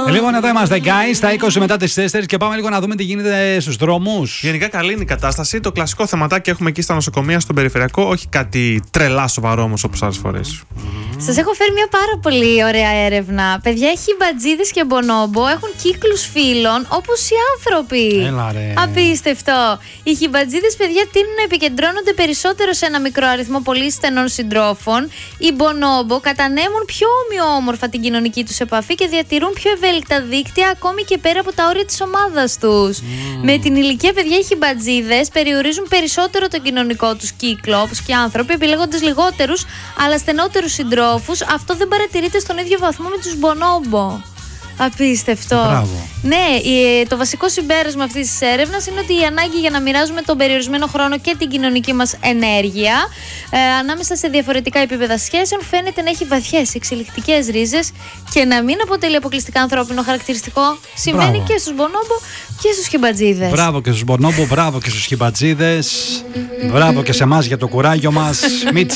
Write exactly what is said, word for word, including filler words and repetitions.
Λοιπόν, εδώ είμαστε, guys, στα είκοσι μετά τις τέσσερις και πάμε λίγο να δούμε τι γίνεται στους δρόμους. Γενικά καλή είναι η κατάσταση. Το κλασικό θεματάκι έχουμε εκεί στα νοσοκομεία, στον περιφερειακό. Όχι κάτι τρελά σοβαρό όμως όπως άλλες φορές. Mm-hmm. Σας έχω φέρει μια πάρα πολύ ωραία έρευνα. Παιδιά, χιμπατζίδες και μπονόμπο έχουν κύκλους φίλων όπως οι άνθρωποι. Έλα, ρε. Απίστευτο. Οι χιμπατζίδες, παιδιά, τείνουν να επικεντρώνονται περισσότερο σε ένα μικρό αριθμό πολύ στενών συντρόφων. Οι μπονόμπο κατανέμουν πιο ομοιόμορφα την κοινωνική τους επαφή και διατηρούν πιο ευέλικτα δίκτυα ακόμη και πέρα από τα όρια της ομάδας τους. Mm. Με την ηλικία, παιδιά, οι χιμπατζίδες περιορίζουν περισσότερο τον κοινωνικό τους κύκλο, όπως και οι άνθρωποι, επιλέγοντας λιγότερους αλλά στενότερους συντρόφους. Αυτό δεν παρατηρείται στον ίδιο βαθμό με τους μπονόμπο. Απίστευτο. Μπράβο. Ναι, το βασικό συμπέρασμα αυτής της έρευνας είναι ότι η ανάγκη για να μοιράζουμε τον περιορισμένο χρόνο και την κοινωνική μας ενέργεια ε, ανάμεσα σε διαφορετικά επίπεδα σχέσεων φαίνεται να έχει βαθιές εξελικτικές ρίζες και να μην αποτελεί αποκλειστικά ανθρώπινο χαρακτηριστικό. Συμβαίνει Μπράβο. και στους μπονόμπο και στους χιμπατζίδες. Μπράβο και στους μπονόμπο, μπράβο και στους χιμπατζίδες. Μπράβο και σε εμάς για το κουράγιο μας. Μην